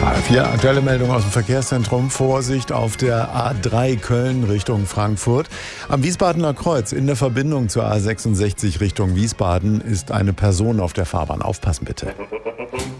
Vier aktuelle Meldungen aus dem Verkehrszentrum. Vorsicht auf der A3 Köln Richtung Frankfurt. Am Wiesbadener Kreuz in der Verbindung zur A66 Richtung Wiesbaden ist eine Person auf der Fahrbahn. Aufpassen bitte.